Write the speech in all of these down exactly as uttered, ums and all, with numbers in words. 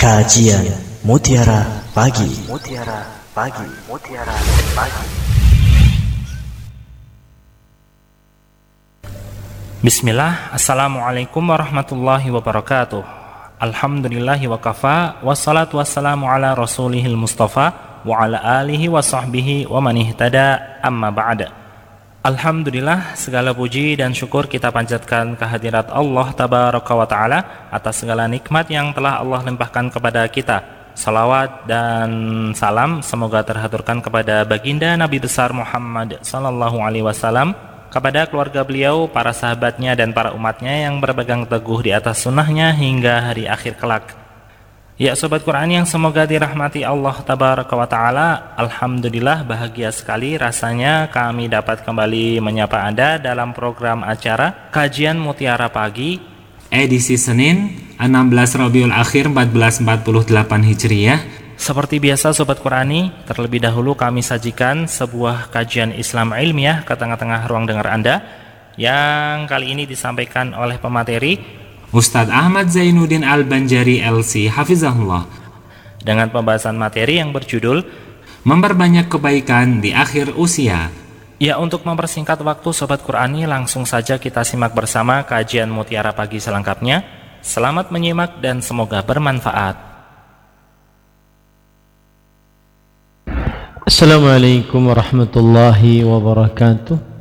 Kajian Mutiara Pagi. Mutiara Pagi. Mutiara Pagi. Bismillah. Assalamualaikum warahmatullahi wabarakatuh. Alhamdulillahi wa kafa, wassalatu wassalamu ala rasulihil mustafa wa ala alihi wa sahbihi wa man ihtada, amma ba'da. Alhamdulillah, segala puji dan syukur kita panjatkan kehadirat Allah Tabaraka wa Ta'ala atas segala nikmat yang telah Allah limpahkan kepada kita. Salawat dan salam semoga terhaturkan kepada baginda Nabi besar Muhammad sallallahu alaihi wasallam, kepada keluarga beliau, para sahabatnya dan para umatnya yang berpegang teguh di atas sunnahnya hingga hari akhir kelak. Ya Sobat Quran yang semoga dirahmati Allah Tabaraka wa Ta'ala, alhamdulillah bahagia sekali rasanya kami dapat kembali menyapa Anda dalam program acara Kajian Mutiara Pagi edisi Senin enam belas Rabiul Akhir seribu empat ratus empat puluh delapan Hijriah. Seperti biasa Sobat Qurani, terlebih dahulu kami sajikan sebuah kajian Islam ilmiah ke tengah-tengah ruang dengar Anda, yang kali ini disampaikan oleh pemateri Ustadz Ahmad Zainuddin Al-Banjari L C Hafizahullah, dengan pembahasan materi yang berjudul Memperbanyak Kebaikan di Akhir Usia. Ya, untuk mempersingkat waktu Sobat Qurani, langsung saja kita simak bersama kajian Mutiara Pagi selengkapnya. Selamat menyimak dan semoga bermanfaat. Assalamualaikum warahmatullahi wabarakatuh.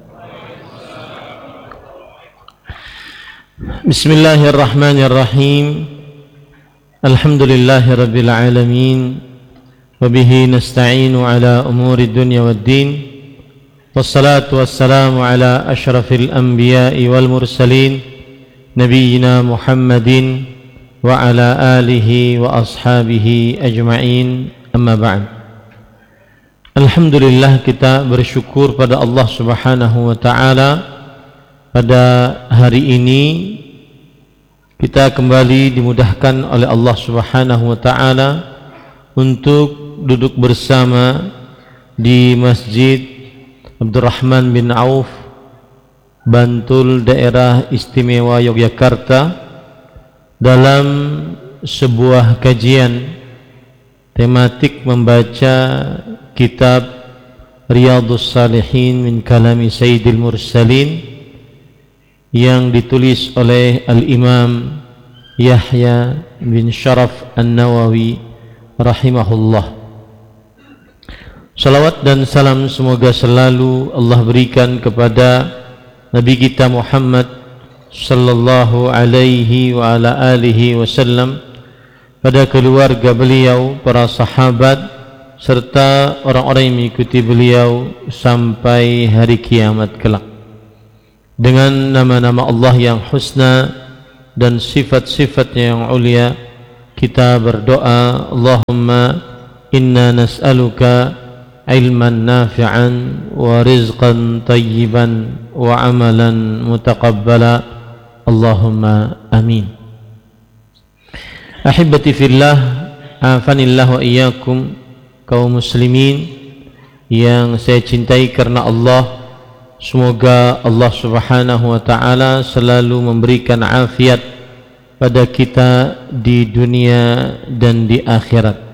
Bismillahirrahmanirrahim. Alhamdulillahi rabbil alamin. Wabihi nasta'inu ala umuri dunya waddin. Wassalatu wassalamu ala ashrafil anbiya'i wal mursalin, Nabiyyina Muhammadin wa ala alihi wa ashabihi ajma'in, amma ba'd. Alhamdulillah, kita bersyukur pada Allah subhanahu wa ta'ala. Pada hari ini kita kembali dimudahkan oleh Allah subhanahu wa ta'ala untuk duduk bersama di Masjid Abdurrahman bin Auf, Bantul, daerah istimewa Yogyakarta, dalam sebuah kajian tematik membaca kitab Riyadhus Shalihin min kalami Sayyidil Mursalin yang ditulis oleh Al-Imam Yahya bin Sharaf An-Nawawi rahimahullah. Salawat dan salam semoga selalu Allah berikan kepada Nabi kita Muhammad sallallahu alaihi wa ala alihi wasallam, pada keluarga beliau, para sahabat, serta orang-orang yang mengikuti beliau sampai hari kiamat kelak. Dengan nama-nama Allah yang husna dan sifat-sifatnya yang ulia, kita berdoa, Allahumma inna nas'aluka ilman nafi'an wa rizqan tayyiban wa amalan mutaqabbala, Allahumma amin. Ahibati fillah, afanillah wa iyyakum, kaum muslimin yang saya cintai karena Allah. Semoga Allah subhanahu wa ta'ala selalu memberikan afiat pada kita di dunia dan di akhirat.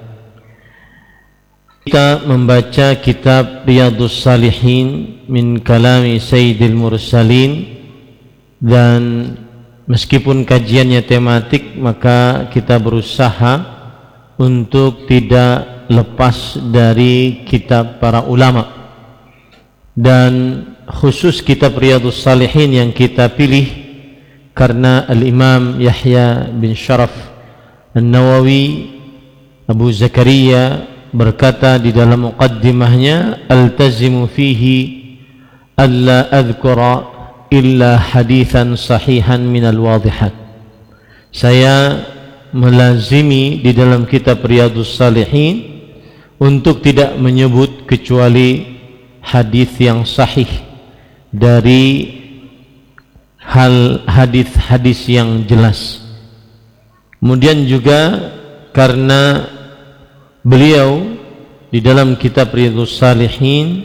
Kita membaca kitab Riyadhus Shalihin min kalami Sayyidil Mursalin, dan meskipun kajiannya tematik, maka kita berusaha untuk tidak lepas dari kitab para ulama. Dan khusus kitab Riyadhus Shalihin yang kita pilih karena Al-Imam Yahya bin Sharaf An-Nawawi Abu Zakaria berkata di dalam muqaddimahnya, altazimu fihi alla adhkura illa hadithan sahihan minal wadihat. Saya melazimi di dalam kitab Riyadhus Shalihin untuk tidak menyebut kecuali hadis yang sahih dari hal hadis-hadis yang jelas. Kemudian juga karena beliau di dalam kitab Riyadhus Shalihin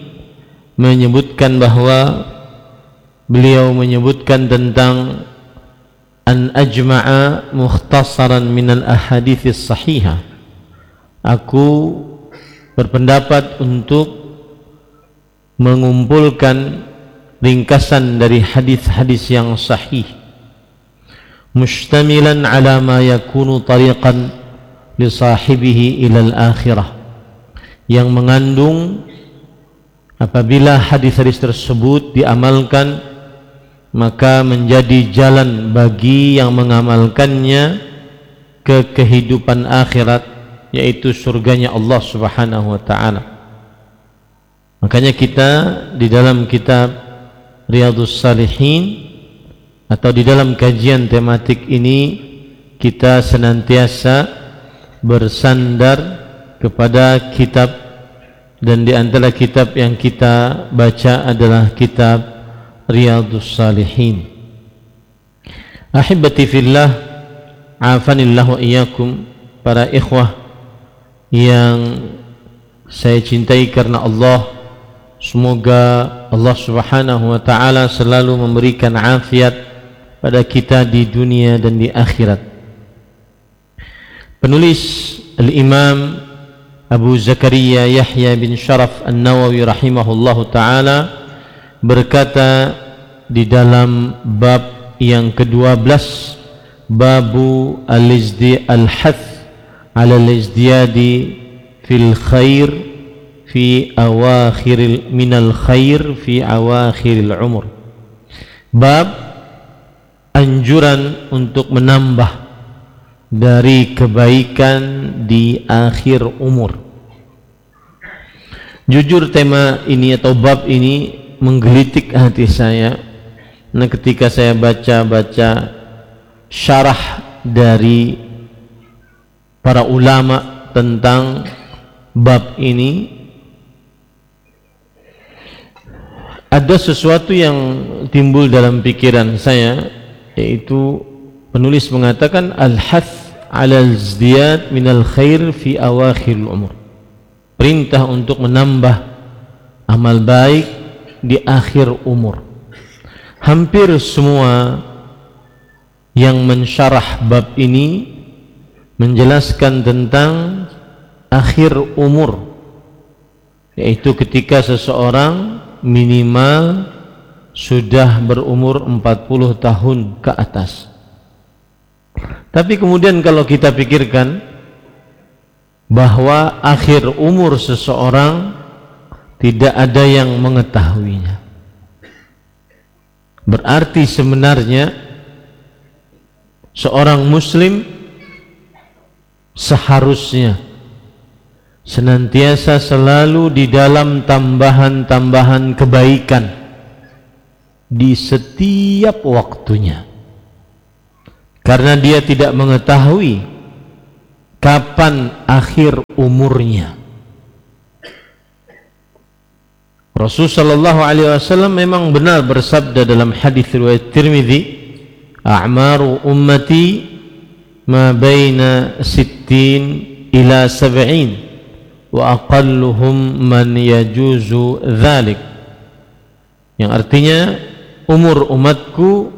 menyebutkan bahwa beliau menyebutkan tentang an ajma'a mukhtasaran minal ahadithis sahihah. Aku berpendapat untuk mengumpulkan ringkasan dari hadis-hadis yang sahih, mustamilan ala ma yakunu tariqan li sahibihi ilal akhirah, yang mengandung apabila hadis-hadis tersebut diamalkan maka menjadi jalan bagi yang mengamalkannya ke kehidupan akhirat, yaitu surganya Allah Subhanahu wa ta'ala. Makanya kita di dalam kitab Riyadhus Shalihin atau di dalam kajian tematik ini kita senantiasa bersandar kepada kitab, dan di antara kitab yang kita baca adalah kitab Riyadhus Shalihin. Ahibati fillah, afanillahu wa iyyakum, para ikhwah yang saya cintai karena Allah, semoga Allah Subhanahu wa ta'ala selalu memberikan afiat pada kita di dunia dan di akhirat. Penulis Al-Imam Abu Zakaria Yahya bin Sharaf An-Nawawi rahimahullahu ta'ala berkata di dalam bab yang kedua belas, babu al-izdi al-hath ala al-izdiyadi fil khair fi awakhiril minal khair fi awakhiril umur. Bab anjuran untuk menambah dari kebaikan di akhir umur. Jujur tema ini atau bab ini menggelitik hati saya. Nah, ketika saya baca-baca syarah dari para ulama tentang bab ini, ada sesuatu yang timbul dalam pikiran saya, yaitu penulis mengatakan al-hath ala al-izdiyad minal khair fi awakhiril umur. Perintah untuk menambah amal baik di akhir umur. Hampir semua yang mensyarah bab ini menjelaskan tentang akhir umur, yaitu ketika seseorang minimal sudah berumur empat puluh tahun ke atas. Tapi kemudian kalau kita pikirkan bahwa akhir umur seseorang tidak ada yang mengetahuinya, berarti sebenarnya seorang muslim seharusnya senantiasa selalu di dalam tambahan-tambahan kebaikan di setiap waktunya, karena dia tidak mengetahui kapan akhir umurnya. Rasulullah sallallahu alaihi wasallam memang benar bersabda dalam hadis riwayat Tirmidzi, a'maru ummati ma baina sittin ila sab'in wa aqalluhum man yajuzu dzalik, yang artinya umur umatku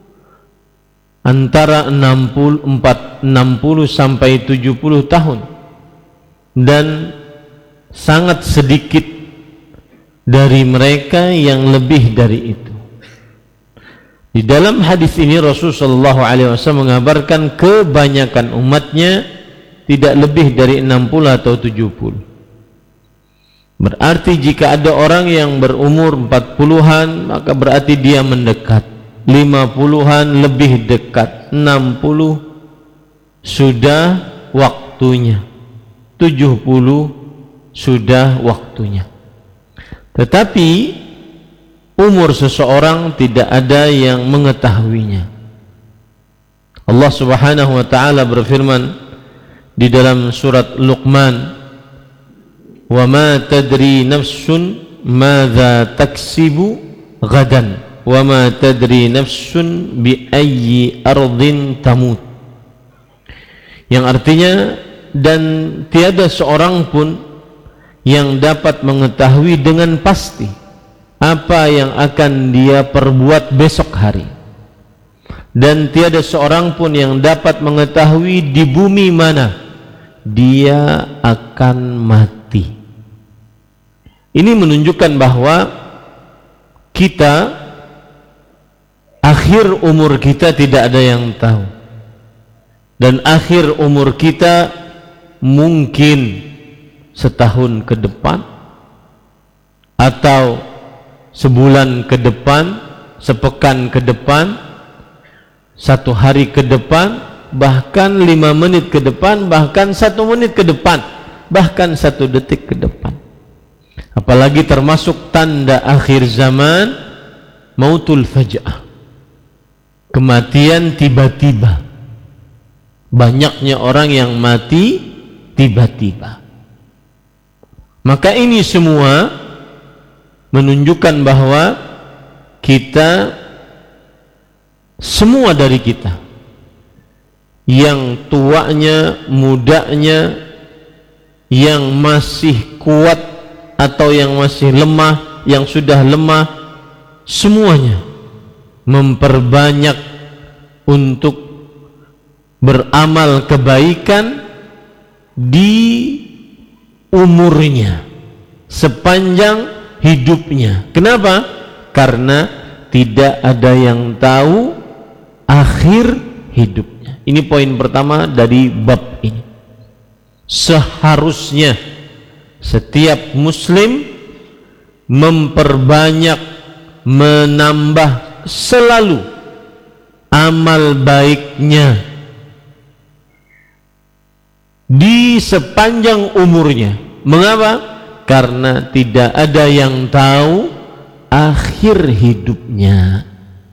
antara enam puluh sampai tujuh puluh tahun, dan sangat sedikit dari mereka yang lebih dari itu. Di dalam hadis ini Rasulullah shallallahu alaihi wasallam mengabarkan kebanyakan umatnya tidak lebih dari enam puluh atau tujuh puluh. Berarti jika ada orang yang berumur empat puluhan, maka berarti dia mendekat. lima puluhan lebih dekat. enam puluh sudah waktunya. tujuh puluh sudah waktunya. Tetapi umur seseorang tidak ada yang mengetahuinya. Allah Subhanahu wa ta'ala berfirman di dalam surat Luqman, wa ma tadri nafsun madza taksibu ghadan wa ma tadri nafsun bi ayyi ardin tamut, yang artinya, dan tiada seorang pun yang dapat mengetahui dengan pasti apa yang akan dia perbuat besok hari, dan tiada seorang pun yang dapat mengetahui di bumi mana dia akan mati. Ini menunjukkan bahwa kita, akhir umur kita tidak ada yang tahu, dan akhir umur kita mungkin setahun ke depan, atau sebulan ke depan, sepekan ke depan, satu hari ke depan, bahkan lima menit ke depan, bahkan satu menit ke depan, bahkan satu detik ke depan. Apalagi termasuk tanda akhir zaman, mautul faja'ah, kematian tiba-tiba. Banyaknya orang yang mati tiba-tiba. Maka ini semua menunjukkan bahwa kita, semua dari kita, yang tuanya, mudanya, yang masih kuat atau yang masih lemah, yang sudah lemah, semuanya memperbanyak untuk beramal kebaikan di umurnya, sepanjang hidupnya. Kenapa? Karena tidak ada yang tahu akhir hidupnya. Ini poin pertama dari bab ini. Seharusnya setiap muslim memperbanyak, menambah selalu amal baiknya di sepanjang umurnya. Mengapa? Karena tidak ada yang tahu akhir hidupnya.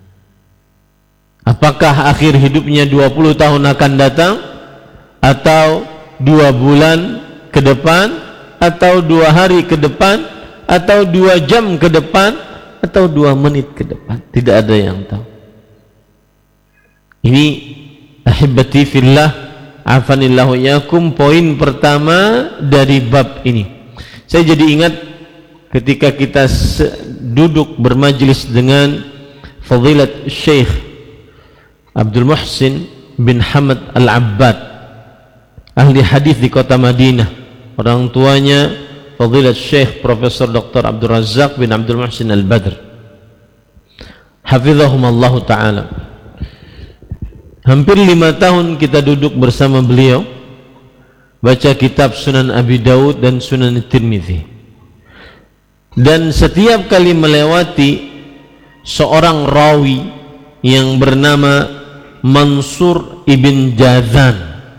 Apakah akhir hidupnya dua puluh tahun akan datang, atau dua bulan ke depan, atau dua hari ke depan, atau dua jam ke depan, atau dua menit ke depan? Tidak ada yang tahu. Ini ahibati fillah, afanillahu iyakum, poin pertama dari bab ini. Saya jadi ingat ketika kita duduk bermajlis dengan Fadilat Syekh Abdul Muhsin bin Hamad Al-Abbad, ahli hadis di kota Madinah. Orang tuanya Fadilat Syekh Profesor Doktor Abdul Razak bin Abdul Muhsin Al-Badr, hafizahumallahu ta'ala. Hampir lima tahun kita duduk bersama beliau, baca kitab Sunan Abi Daud dan Sunan Tirmidzi. Dan setiap kali melewati seorang rawi yang bernama Mansur ibn Jazan,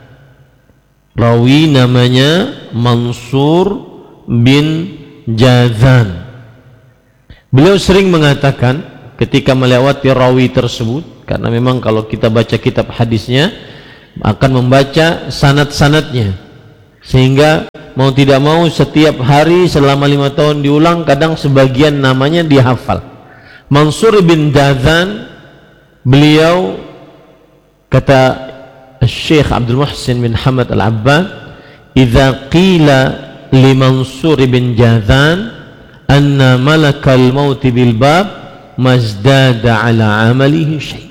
rawi namanya Mansur bin Jazan, beliau sering mengatakan ketika melewati rawi tersebut, karena memang kalau kita baca kitab hadisnya akan membaca sanad-sanadnya, sehingga mau tidak mau setiap hari selama lima tahun diulang, kadang sebagian namanya dihafal. Mansur bin Jazan, beliau, kata Syekh Abdul Muhsin bin Hamad Al-Abbad, idza qila li Mansur bin Jazan anna malakal maut bil bab mazdada ala amalihi syai'.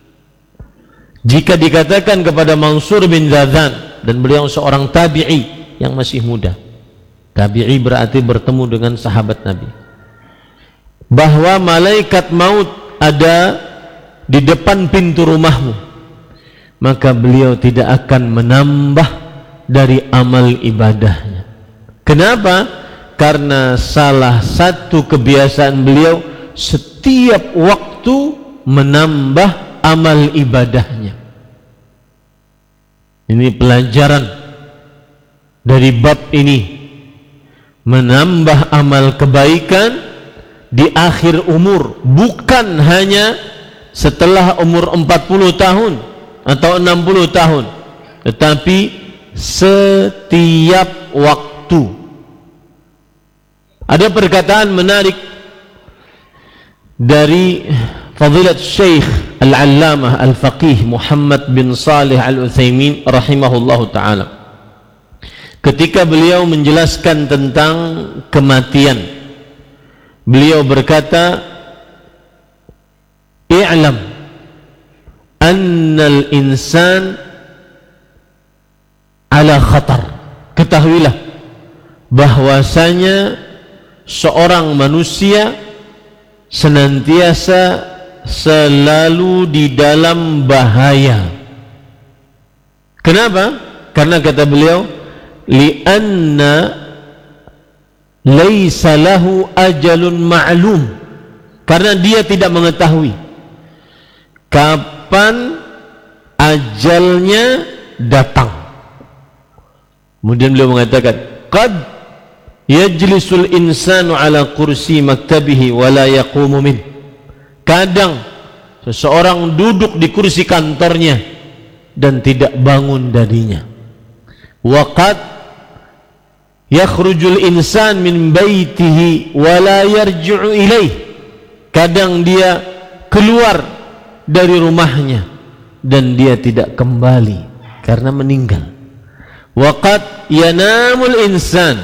Jika dikatakan kepada Mansur bin Jazan, dan beliau seorang tabi'i yang masih muda, tabi'i berarti bertemu dengan sahabat Nabi, bahwa malaikat maut ada di depan pintu rumahmu, maka beliau tidak akan menambah dari amal ibadahnya. Kenapa? Karena salah satu kebiasaan beliau setiap waktu menambah amal ibadahnya. Ini pelajaran dari bab ini, menambah amal kebaikan di akhir umur, bukan hanya setelah umur empat puluh tahun atau enam puluh tahun, tetapi setiap waktu. Ada perkataan menarik dari Fadilat Syekh Al-Allamah Al-Faqih Muhammad bin Salih Al-Utsaimin rahimahullahu ta'ala, ketika beliau menjelaskan tentang kematian. Beliau berkata, i'lam annal insan ala khatar. Ketahuilah bahwasanya seorang manusia senantiasa selalu di dalam bahaya. Kenapa? Karena kata beliau, li'anna laisa lahu ajalun ma'lum. Karena dia tidak mengetahui kapan ajalnya datang. Kemudian beliau mengatakan, qad yajlisul insanu ala kursi maktabihi wa la yaqumu min. Kadang seseorang duduk di kursi kantornya dan tidak bangun darinya. Wa qad yakhrujul insan min baitihi wa la yarji'u ilaih. Kadang dia keluar dari rumahnya dan dia tidak kembali karena meninggal. Wa qad yanamul insan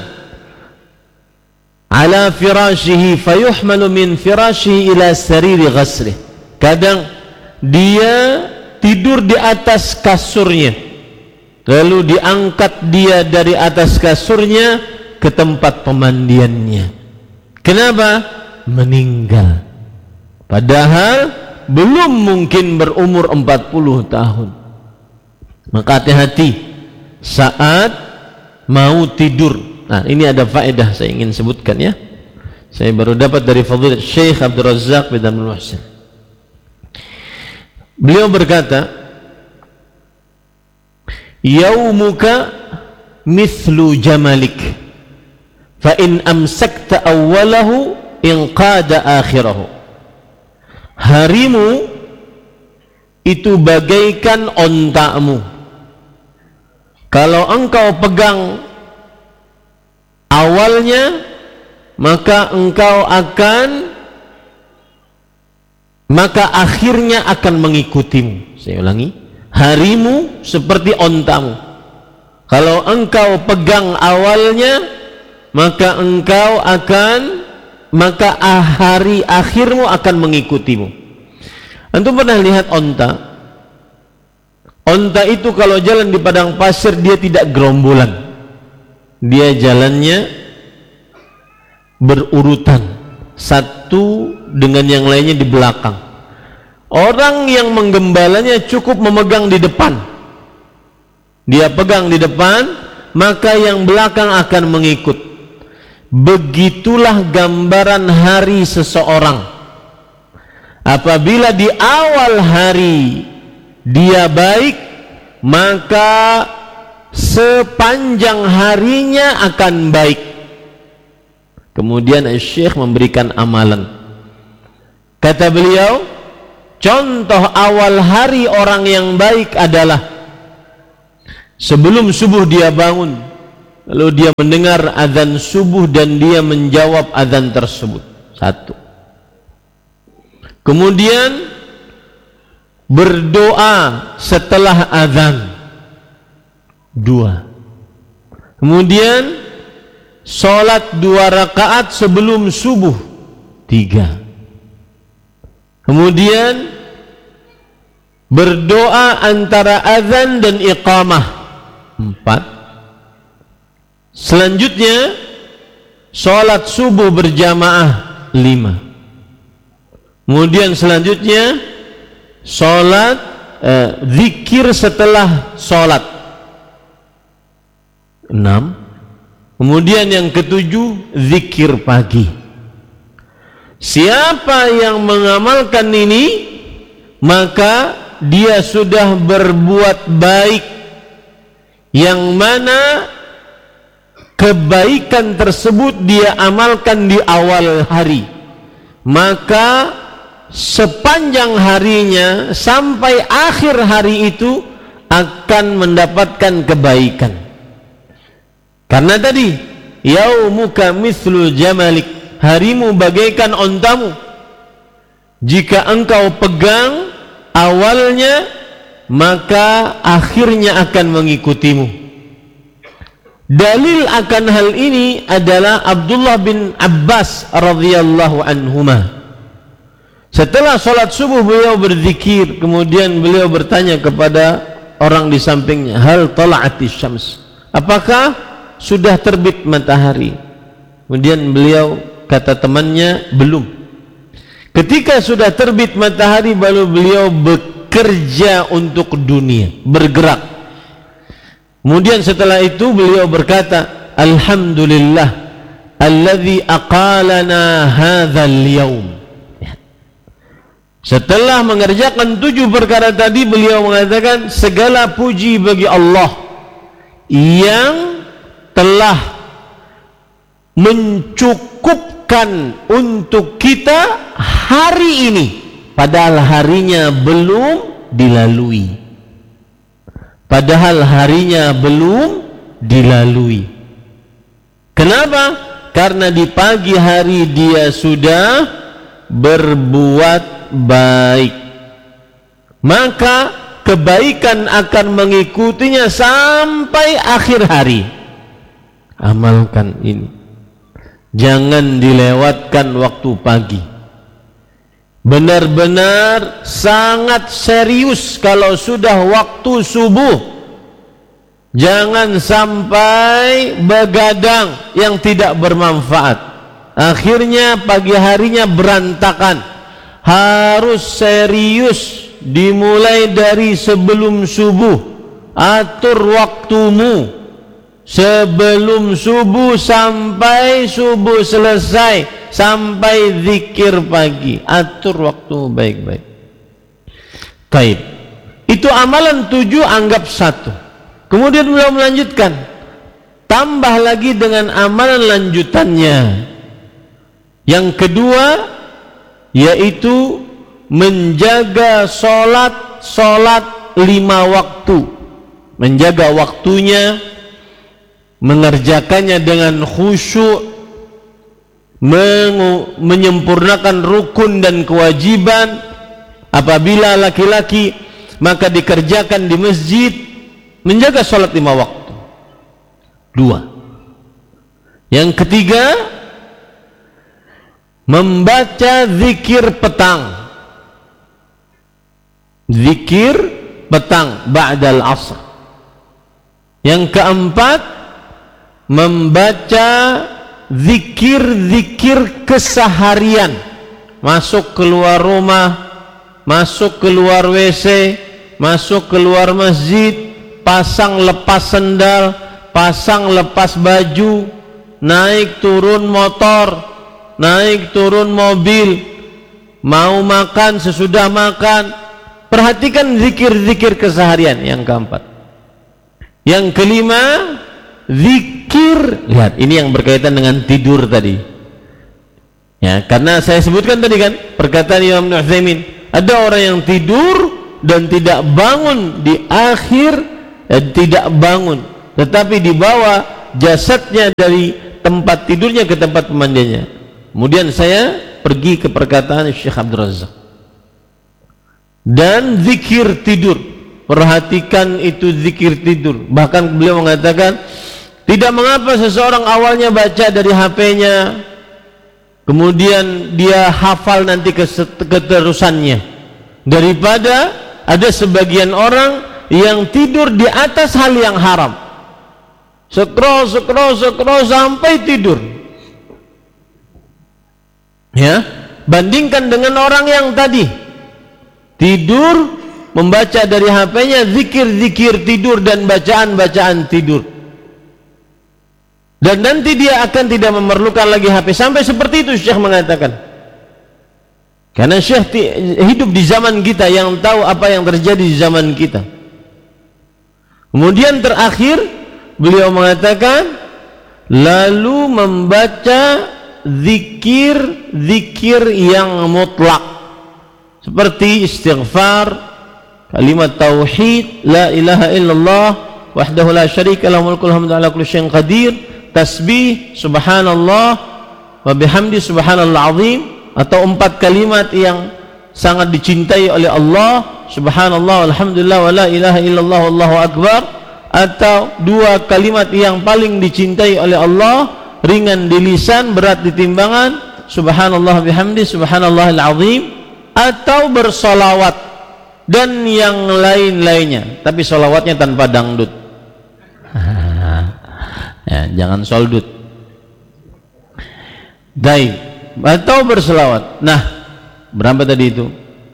ala firashihi fayuhmalu min firashihi ila sariri ghaslih. Kadang dia tidur di atas kasurnya, lalu diangkat dia dari atas kasurnya ke tempat pemandiannya. Kenapa? Meninggal. Padahal belum mungkin berumur empat puluh tahun. Maka hati-hati saat mau tidur. Nah, ini ada faedah saya ingin sebutkan ya. Saya baru dapat dari Fadilat Syekh Abdul Razzaq bin Abdul Muhsin. Beliau berkata, yaumuka mithlu jamalik, fa in amsakta awwalahu inqada akhirahu. Harimu itu bagaikan ontamu. Kalau engkau pegang awalnya, maka engkau akan maka akhirnya akan mengikutimu. Saya ulangi, harimu seperti ontamu. Kalau engkau pegang awalnya, maka engkau akan maka hari akhirmu akan mengikutimu. Antum pernah lihat onta? Onta itu kalau jalan di padang pasir dia tidak gerombolan. Dia jalannya berurutan, satu dengan yang lainnya di belakang. Orang yang menggembalanya cukup memegang di depan. Dia pegang di depan, maka yang belakang akan mengikut. Begitulah gambaran hari seseorang. Apabila di awal hari dia baik, maka sepanjang harinya akan baik. Kemudian Syekh memberikan amalan. Kata beliau, contoh awal hari orang yang baik adalah sebelum subuh dia bangun, lalu dia mendengar azan subuh dan dia menjawab azan tersebut. Satu. Kemudian berdoa setelah azan. Dua. Kemudian sholat dua rakaat sebelum subuh. Tiga. Kemudian berdoa antara azan dan iqamah. Empat. Selanjutnya sholat subuh berjamaah. Lima. Kemudian selanjutnya sholat eh, zikir setelah sholat. Enam. Kemudian yang ketujuh zikir pagi. Siapa yang mengamalkan ini, maka dia sudah berbuat baik, yang mana kebaikan tersebut dia amalkan di awal hari, maka sepanjang harinya sampai akhir hari itu akan mendapatkan kebaikan. Karena tadi yaumuka mithlu jamalik, harimu bagaikan ontamu. Jika engkau pegang awalnya, maka akhirnya akan mengikutimu. Dalil akan hal ini adalah Abdullah bin Abbas radhiyallahu anhuma. Setelah sholat subuh beliau berzikir, kemudian beliau bertanya kepada orang di sampingnya, hal tala'atis syams, apakah sudah terbit matahari? Kemudian beliau kata temannya, belum. Ketika sudah terbit matahari baru beliau bekerja untuk dunia, bergerak. Kemudian setelah itu beliau berkata, alhamdulillah alladzi aqalana hadzal yaum. Setelah mengerjakan tujuh perkara tadi, beliau mengatakan segala puji bagi Allah yang telah mencukupkan untuk kita hari ini, padahal harinya belum dilalui. Padahal harinya belum dilalui. Kenapa? Karena di pagi hari dia sudah berbuat baik, maka kebaikan akan mengikutinya sampai akhir hari. Amalkan ini, jangan dilewatkan waktu pagi. Benar-benar sangat serius kalau sudah waktu subuh. Jangan sampai begadang yang tidak bermanfaat, akhirnya pagi harinya berantakan. Harus serius, dimulai dari sebelum subuh. Atur waktumu sebelum subuh sampai subuh selesai, sampai zikir pagi. Atur waktu baik-baik. Taib. Itu amalan tujuh, anggap satu. Kemudian beliau melanjutkan, tambah lagi dengan amalan lanjutannya. Yang kedua, yaitu menjaga solat solat lima waktu, menjaga waktunya, mengerjakannya dengan khusyuk, menyempurnakan rukun dan kewajiban. Apabila laki-laki maka dikerjakan di masjid, menjaga solat lima waktu. Dua. Yang ketiga, membaca zikir petang, zikir petang ba'dal asr. Yang keempat, membaca zikir-zikir keseharian, masuk keluar rumah, masuk keluar W C, masuk keluar masjid, pasang lepas sendal, pasang lepas baju, naik turun motor, naik turun mobil, mau makan, sesudah makan. Perhatikan zikir-zikir keseharian. Yang keempat. Yang kelima, zikir, lihat ini yang berkaitan dengan tidur tadi ya, karena saya sebutkan tadi kan perkataan Imam Ibnu Utsaimin, ada orang yang tidur dan tidak bangun di akhir, eh, tidak bangun tetapi dibawa jasadnya dari tempat tidurnya ke tempat pemandiannya. Kemudian saya pergi ke perkataan Syekh Abdul Razak. Dan zikir tidur, perhatikan itu zikir tidur. Bahkan beliau mengatakan, tidak mengapa seseorang awalnya baca dari H P-nya, kemudian dia hafal nanti keterusannya, daripada ada sebagian orang yang tidur di atas hal yang haram. Scroll, scroll, scroll sampai tidur. Ya, bandingkan dengan orang yang tadi tidur, membaca dari H P-nya zikir-zikir tidur dan bacaan-bacaan tidur, dan nanti dia akan tidak memerlukan lagi H P. Sampai seperti itu Syekh mengatakan. Karena Syekh hidup di zaman kita, yang tahu apa yang terjadi di zaman kita. Kemudian terakhir beliau mengatakan, lalu membaca zikir-zikir yang mutlak seperti istighfar, kalimat tauhid, la ilaha illallah wahdahu la syarika lahu mulkul hamdu ala kulli syai'in qadir, tasbih subhanallah wa bihamdi subhanallah azim, atau empat kalimat yang sangat dicintai oleh Allah, subhanallah alhamdulillah wa la ilaha illallah wallahu akbar, atau dua kalimat yang paling dicintai oleh Allah, ringan di lisan, berat di timbangan, subhanallah bihamdi subhanallahil azim, atau bersolawat dan yang lain-lainnya, tapi solawatnya tanpa dangdut. Ya, jangan soldut. Baik, atau bersolawat. Nah, berapa tadi itu?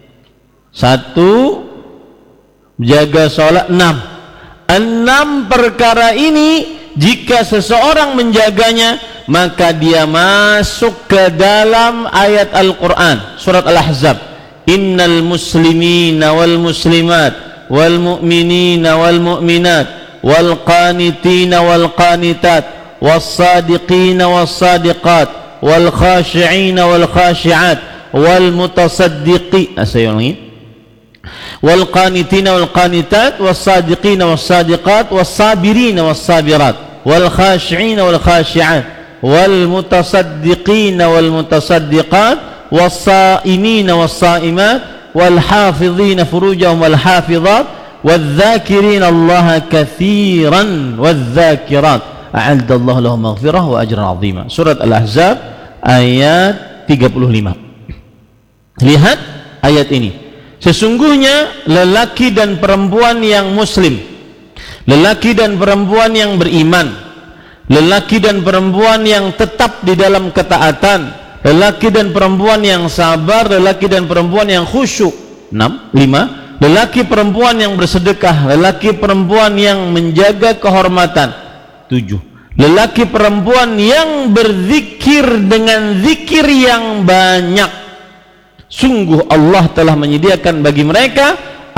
Satu, jaga sholat. Enam. Enam perkara ini jika seseorang menjaganya, maka dia masuk ke dalam ayat Al-Quran, surat Al-Ahzab. Innal muslimina wal muslimat wal mu'minina wal mu'minat wal qanitina wal qanitat was sadiqina was sadiqat wal khashi'ina wal khashi'at wal mutasaddiqi saya ulangi wal qanitina wal qanitat was sadiqina was sadiqat was sabirina was sabirat wal khashi'ina wal khashi'at wal mutasaddiqina wal mutasaddiqat was saimina was saimat wal hafizina furujahum wal hafizat wal dzakirina Allah katsiran wal dzakirat a'addallahu lahum maghfirah wa ajran 'azima. Surat Al-Ahzab ayat tiga puluh lima. Lihat ayat ini. Sesungguhnya lelaki dan perempuan yang muslim, lelaki dan perempuan yang beriman, lelaki dan perempuan yang tetap di dalam ketaatan, lelaki dan perempuan yang sabar, lelaki dan perempuan yang khusyuk. enam, lima, lelaki perempuan yang bersedekah, lelaki perempuan yang menjaga kehormatan. Tujuh, lelaki perempuan yang berzikir dengan zikir yang banyak. Sungguh Allah telah menyediakan bagi mereka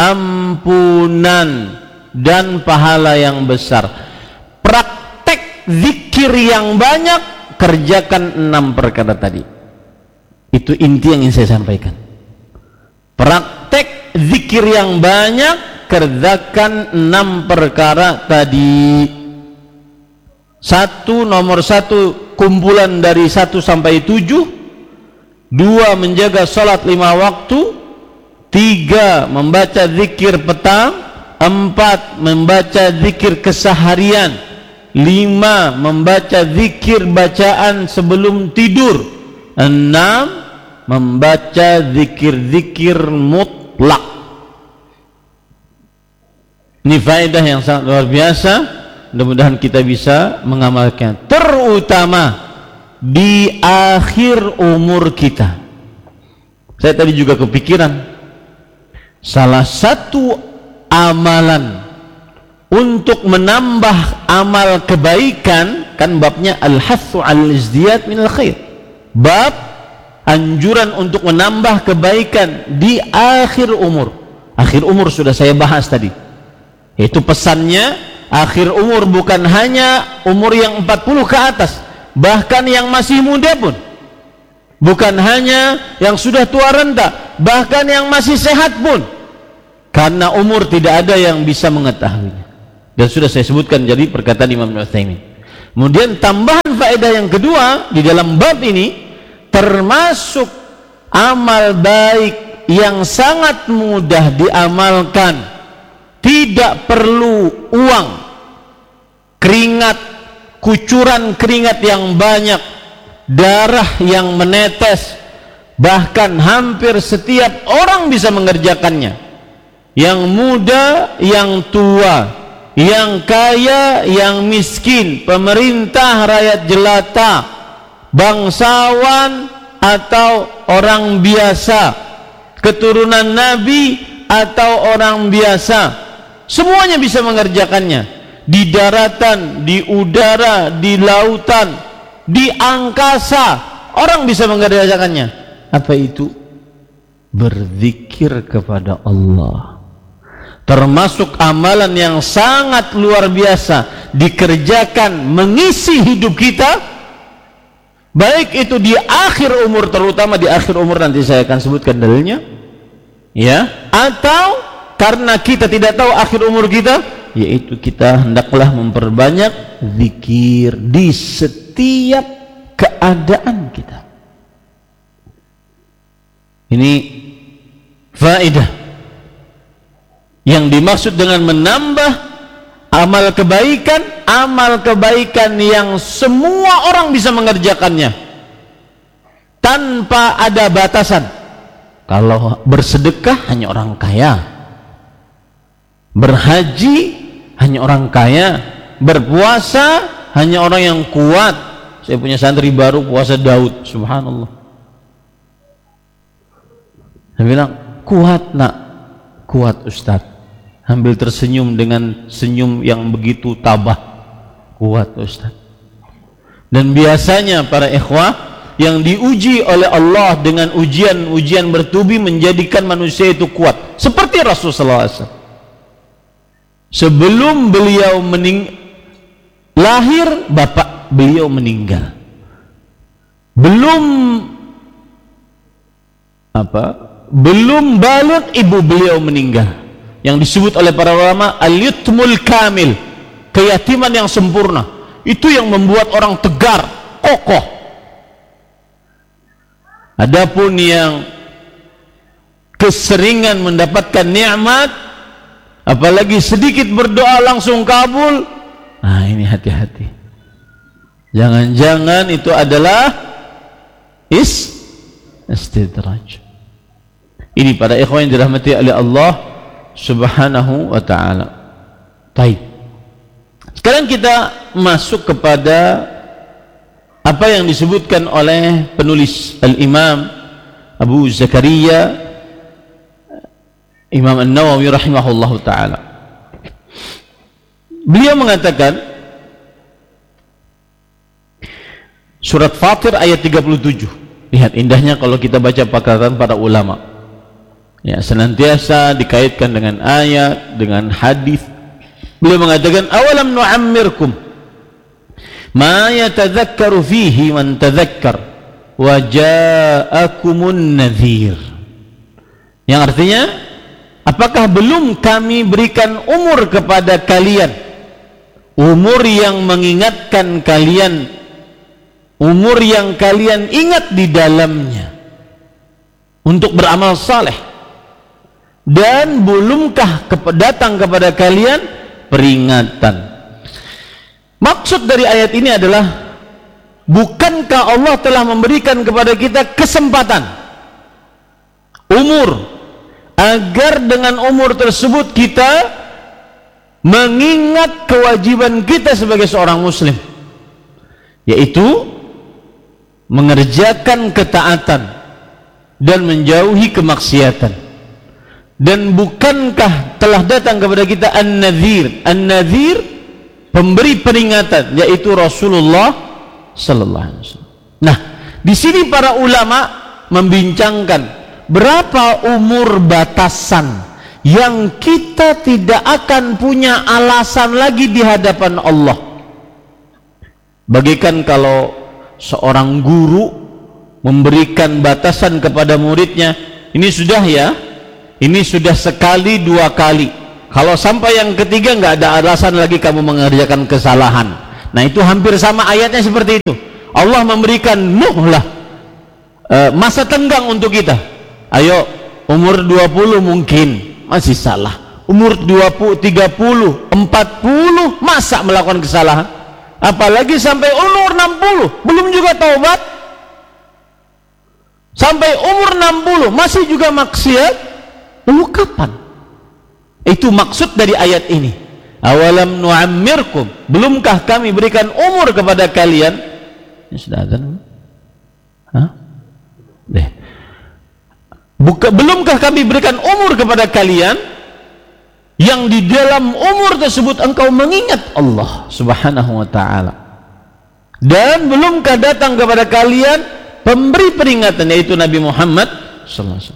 ampunan dan pahala yang besar. Praktek zikir yang banyak, kerjakan enam perkara tadi. Itu inti yang ingin saya sampaikan. Praktek zikir yang banyak, kerjakan enam perkara tadi. Satu, nomor satu, kumpulan dari satu sampai tujuh. Dua, menjaga salat lima waktu. Tiga, membaca zikir petang. Empat, membaca zikir keseharian. Lima, membaca zikir bacaan sebelum tidur. Enam, membaca zikir-zikir mutlak. Ini faedah yang sangat luar biasa. Mudah-mudahan kita bisa mengamalkan, terutama di akhir umur kita. Saya tadi juga kepikiran, salah satu amalan untuk menambah amal kebaikan, kan babnya al-hathu al-izdiyad minal khair, bab anjuran untuk menambah kebaikan di akhir umur. Akhir umur sudah saya bahas tadi, itu pesannya. Akhir umur bukan hanya umur yang empat puluh ke atas, bahkan yang masih muda pun. Bukan hanya yang sudah tua renta, bahkan yang masih sehat pun. Karena umur tidak ada yang bisa mengetahuinya. Dan sudah saya sebutkan jadi perkataan Imam Ibnu Utsaimin. Kemudian tambahan faedah yang kedua di dalam bab ini, termasuk amal baik yang sangat mudah diamalkan, tidak perlu uang, keringat, kucuran keringat yang banyak, darah yang menetes, bahkan hampir setiap orang bisa mengerjakannya. Yang muda, yang tua, yang kaya, yang miskin, pemerintah, rakyat jelata, bangsawan atau orang biasa, keturunan nabi atau orang biasa, semuanya bisa mengerjakannya. Di daratan, di udara, di lautan, di angkasa, orang bisa mengerjakannya. Apa itu? Berzikir kepada Allah. Termasuk amalan yang sangat luar biasa dikerjakan mengisi hidup kita, baik itu di akhir umur, terutama di akhir umur, nanti saya akan sebutkan dalilnya, ya, atau karena kita tidak tahu akhir umur kita, yaitu kita hendaklah memperbanyak zikir di setiap keadaan kita. Ini faedah yang dimaksud dengan menambah amal kebaikan, amal kebaikan yang semua orang bisa mengerjakannya tanpa ada batasan. Kalau bersedekah hanya orang kaya, berhaji hanya orang kaya, berpuasa hanya orang yang kuat. Saya punya santri baru puasa Daud, subhanallah. Saya bilang, kuat nak, kuat Ustaz. Sambil tersenyum dengan senyum yang begitu tabah, kuat Ustaz. Dan biasanya para ikhwah yang diuji oleh Allah dengan ujian-ujian bertubi menjadikan manusia itu kuat, seperti Rasulullah sallallahu alaihi wasallam. Sebelum beliau mening lahir, bapak beliau meninggal. Belum apa? Belum balik, ibu beliau meninggal. Yang disebut oleh para ulama al-yutmul kamil, keyatiman yang sempurna. Itu yang membuat orang tegar, kokoh. Adapun yang keseringan mendapatkan nikmat, apalagi sedikit berdoa langsung kabul, nah ini hati-hati. Jangan-jangan itu adalah is istidraj. Ini para ikhwan yang dirahmati oleh Allah Subhanahu wa ta'ala. Baik. Sekarang kita masuk kepada apa yang disebutkan oleh penulis Al-Imam Abu Zakaria Imam An-Nawawi rahimahullahu ta'ala. Beliau mengatakan surat Fatir ayat tiga puluh tujuh. Lihat indahnya kalau kita baca perkataan para ulama, ya, senantiasa dikaitkan dengan ayat, dengan hadis. Beliau mengatakan awalam nu'ammirkum ma yatadzakkaru fihi man tadzakkar wa ja'akumun nadhir, yang artinya, apakah belum kami berikan umur kepada kalian, umur yang mengingatkan kalian, umur yang kalian ingat di dalamnya untuk beramal saleh, dan belumkah datang kepada kalian peringatan. Maksud dari ayat ini adalah, bukankah Allah telah memberikan kepada kita kesempatan, umur, agar dengan umur tersebut kita mengingat kewajiban kita sebagai seorang muslim, yaitu mengerjakan ketaatan dan menjauhi kemaksiatan. Dan bukankah telah datang kepada kita an-nadhir, an-nadhir pemberi peringatan, yaitu Rasulullah sallallahu alaihi wasallam. Nah, di sini para ulama membincangkan berapa umur batasan yang kita tidak akan punya alasan lagi di hadapan Allah. Bagaikan kalau seorang guru memberikan batasan kepada muridnya, ini sudah ya, ini sudah sekali dua kali, kalau sampai yang ketiga nggak ada alasan lagi kamu mengerjakan kesalahan. Nah, itu hampir sama ayatnya seperti itu. Allah memberikan muhlah, e, masa tenggang untuk kita. Ayo, umur dua puluh mungkin masih salah, umur dua puluh, tiga puluh, empat puluh masa melakukan kesalahan, apalagi sampai umur enam puluh belum juga taubat, sampai umur enam puluh masih juga maksiat. Lalu kapan? Itu maksud dari ayat ini. Awalam nu'ammirkum, belumkah kami berikan umur kepada kalian? Ini sudah ada. Hah? Deh. Buka, belumkah kami berikan umur kepada kalian yang di dalam umur tersebut engkau mengingat Allah Subhanahu wa ta'ala, dan belumkah datang kepada kalian pemberi peringatan, yaitu Nabi Muhammad sallallahu alaihi wasallam.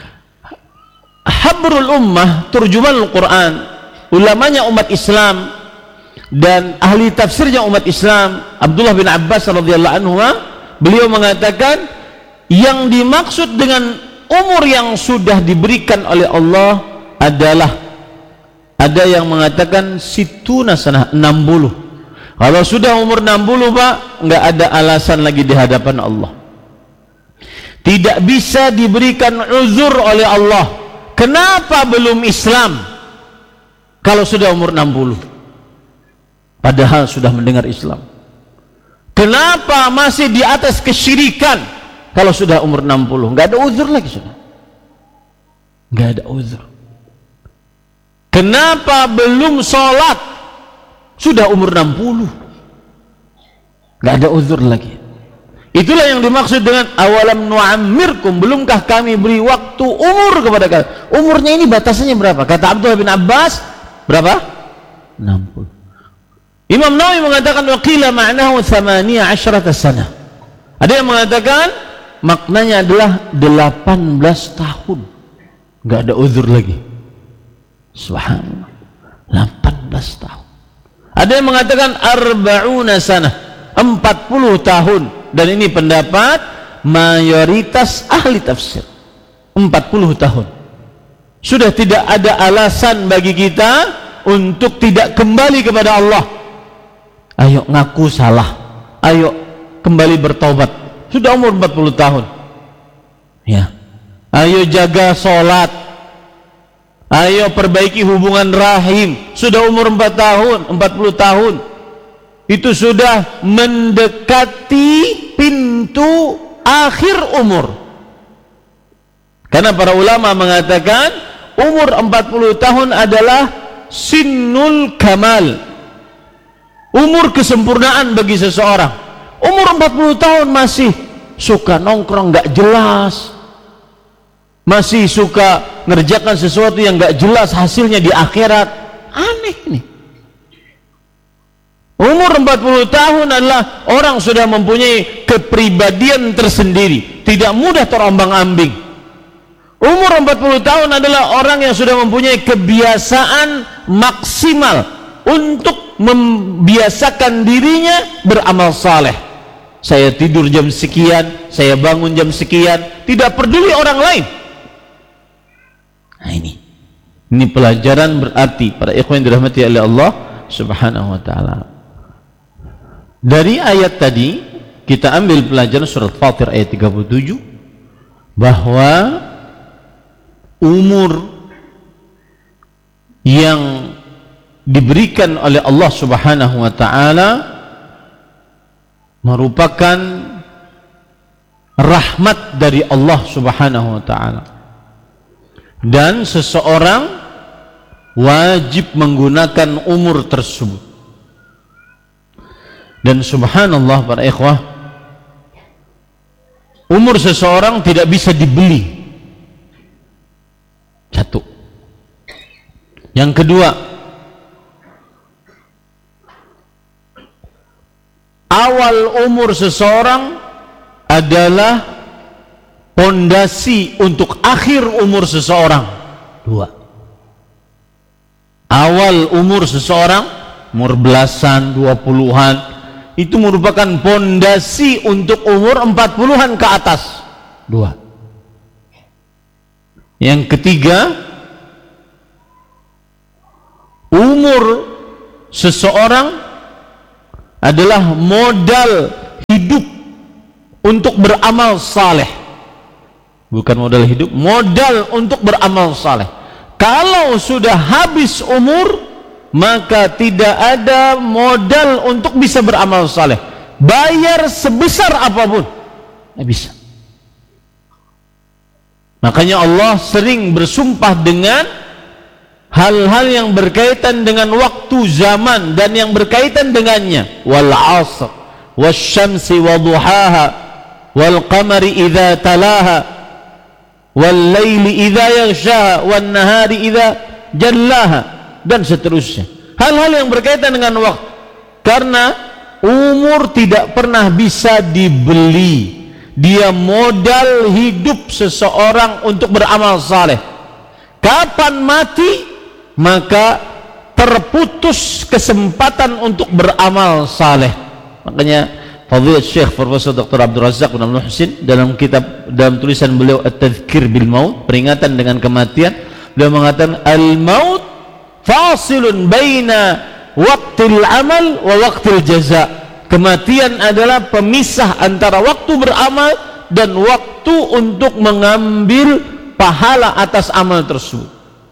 Habrul ummah, turjumanul Quran, ulamanya umat Islam dan ahli tafsirnya umat Islam, Abdullah bin Abbas radhiyallahu anhu, beliau mengatakan yang dimaksud dengan umur yang sudah diberikan oleh Allah adalah, ada yang mengatakan situna sanah, enam puluh. Kalau sudah umur enam puluh, Pak, enggak ada alasan lagi di hadapan Allah, tidak bisa diberikan uzur oleh Allah. Kenapa belum Islam kalau sudah umur enam puluh, padahal sudah mendengar Islam? Kenapa masih di atas kesyirikan kalau sudah umur enam puluh? Enggak ada uzur lagi sudah. Nggak ada uzur. Kenapa belum sholat? Sudah umur enam puluh. Nggak ada uzur lagi. Itulah yang dimaksud dengan awalam nu'ammirkum, belumkah kami beri waktu umur kepada kalian. Umurnya ini batasannya berapa? Kata Abdullah bin Abbas, berapa? enam puluh. Imam Nawawi mengatakan waqila ma'nahu thamaniya asyrata sana. Ada yang mengatakan maknanya adalah delapan belas tahun. Enggak ada uzur lagi. Subhanallah. delapan belas tahun. Ada yang mengatakan arba'una sana, empat puluh tahun. Dan ini pendapat mayoritas ahli tafsir. empat puluh tahun. Sudah tidak ada alasan bagi kita untuk tidak kembali kepada Allah. Ayo ngaku salah, ayo kembali bertobat. Sudah umur empat puluh tahun, ya. Ayo jaga sholat, ayo perbaiki hubungan rahim. Sudah umur empat tahun, empat puluh tahun, itu sudah mendekati pintu akhir umur. Karena para ulama mengatakan umur empat puluh tahun adalah sinnul kamal, umur kesempurnaan bagi seseorang. Umur empat puluh tahun masih suka nongkrong gak jelas, masih suka ngerjakan sesuatu yang gak jelas hasilnya di akhirat. Aneh nih. Umur empat puluh tahun adalah orang sudah mempunyai kepribadian tersendiri, tidak mudah terombang-ambing. Umur empat puluh tahun adalah orang yang sudah mempunyai kebiasaan maksimal untuk membiasakan dirinya beramal saleh. Saya tidur jam sekian, saya bangun jam sekian, tidak peduli orang lain. Nah ini, ini pelajaran berarti para ikhwan yang dirahmati oleh Allah Subhanahu wa taala. Dari ayat tadi kita ambil pelajaran surat Fatir ayat tiga puluh tujuh bahwa umur yang diberikan oleh Allah Subhanahu wa taala merupakan rahmat dari Allah Subhanahu wa taala, dan seseorang wajib menggunakan umur tersebut. Dan subhanallah para ikhwah, umur seseorang tidak bisa dibeli. Satu. Yang kedua, awal umur seseorang adalah pondasi untuk akhir umur seseorang. Dua. Awal umur seseorang, umur belasan, dua puluhan, itu merupakan pondasi untuk umur empat puluhan ke atas. Dua. Yang ketiga, umur seseorang adalah modal hidup untuk beramal saleh. Bukan modal hidup, modal untuk beramal saleh. Kalau sudah habis umur, maka tidak ada modal untuk bisa beramal saleh. Bayar sebesar apapun tidak bisa. Makanya Allah sering bersumpah dengan hal-hal yang berkaitan dengan waktu zaman dan yang berkaitan dengannya. Wal 'asr wasyamsi wadhuhaha wal qamari idza talaha wal laili idza yaghshaha wan nahari idza jallaha, dan seterusnya. Hal-hal yang berkaitan dengan waktu, karena umur tidak pernah bisa dibeli. Dia modal hidup seseorang untuk beramal saleh. Kapan mati, maka terputus kesempatan untuk beramal saleh. Makanya Fadilat Syekh Profesor Doktor Abdul Razak bin Abdul Muhsin dalam kitab, dalam tulisan beliau At-Tadhkir bil Maut, peringatan dengan kematian, beliau mengatakan al-maut fasilun baina waqtil amal wa waqtil jaza. Kematian adalah pemisah antara waktu beramal dan waktu untuk mengambil pahala atas amal tersebut.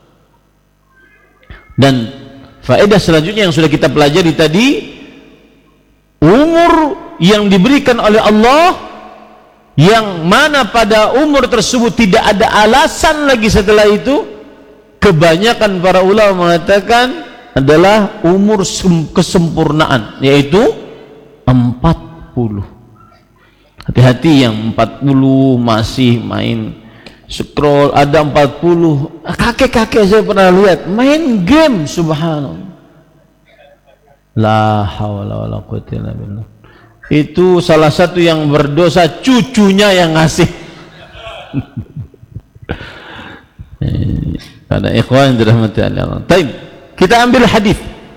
Dan faedah selanjutnya yang sudah kita pelajari tadi, umur yang diberikan oleh Allah yang mana pada umur tersebut tidak ada alasan lagi setelah itu, kebanyakan para ulama mengatakan adalah umur kesempurnaan, yaitu empat puluh. Hati-hati yang empat puluh masih main scroll, ada empat puluh kakek-kakek saya pernah lihat main game, subhanallah. La haula wala quwwata illa billah. Itu salah satu yang berdosa cucunya yang ngasih. Ada ikhwan yang dirahmati Allah. Baik, kita ambil hadis.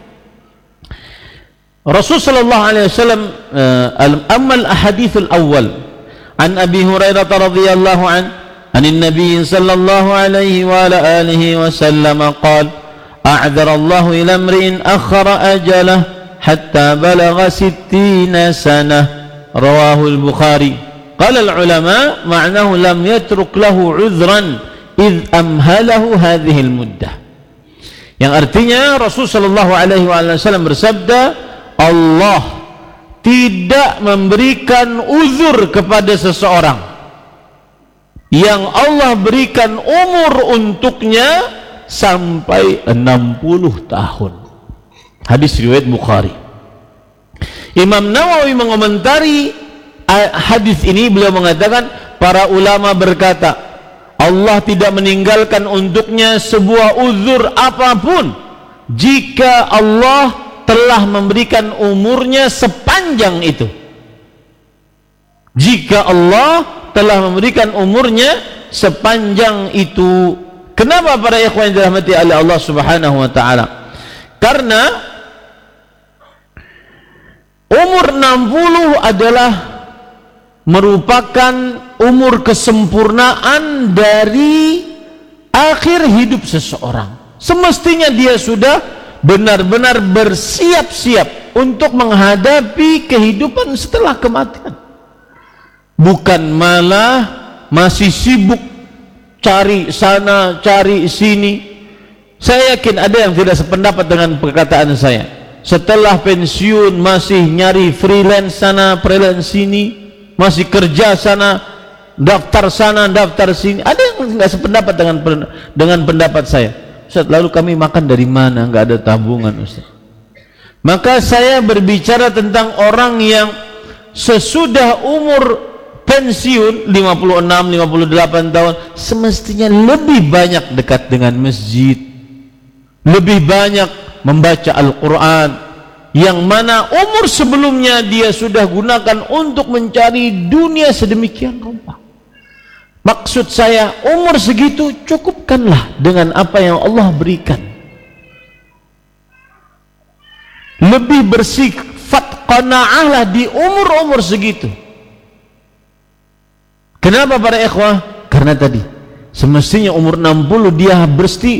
Rasul sallallahu alaihi wasallam al-ammal ahadithul awwal an Abi Hurairah radhiyallahu an an an-nabiy sallallahu alaihi wa ala alihi wasallam qala a'dzara Allah ila imri'in akhara ajalah hatta balagha sittina sanah rawahu al-Bukhari. Qala al-ulama ma'nahu lam yatruk lahu 'udhran id amhalahu hadhihi al-muddah. Yang artinya Rasul sallallahu alaihi wasallam bersabda, Allah tidak memberikan uzur kepada seseorang yang Allah berikan umur untuknya sampai enam puluh tahun. Hadis riwayat Bukhari. Imam Nawawi mengomentari hadis ini, beliau mengatakan para ulama berkata Allah tidak meninggalkan untuknya sebuah uzur apapun jika Allah telah memberikan umurnya sepanjang itu. Jika Allah telah memberikan umurnya sepanjang itu. Kenapa para ikhwan yang dirahmati oleh Allah Subhanahu wa taala? Karena umur enam puluh adalah merupakan umur kesempurnaan dari akhir hidup seseorang. Semestinya dia sudah benar-benar bersiap-siap untuk menghadapi kehidupan setelah kematian, bukan malah masih sibuk cari sana cari sini. Saya yakin ada yang tidak sependapat dengan perkataan saya. Setelah pensiun masih nyari freelance sana freelance sini, masih kerja sana daftar sana daftar sini. Ada yang tidak sependapat dengan dengan pendapat saya. Ustaz, lalu kami makan dari mana? Enggak ada tabungan, Ustaz. Maka saya berbicara tentang orang yang sesudah umur pensiun lima puluh enam, lima puluh delapan tahun semestinya lebih banyak dekat dengan masjid, lebih banyak membaca Al-Quran, yang mana umur sebelumnya dia sudah gunakan untuk mencari dunia sedemikian rupa. Maksud saya, umur segitu cukupkanlah dengan apa yang Allah berikan. Lebih bersifat qanaahlah di umur-umur segitu. Kenapa para ikhwah? Karena tadi semestinya umur enam puluh dia bersti